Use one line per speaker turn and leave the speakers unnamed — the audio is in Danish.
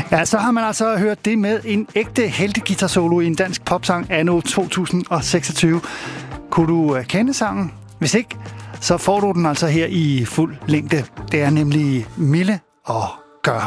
Ja, så har man altså hørt det med en ægte helteguitar-solo i en dansk popsang anno 2026. Kunne du kende sangen? Hvis ikke, så får du den altså her i fuld længde. Det er nemlig Mille og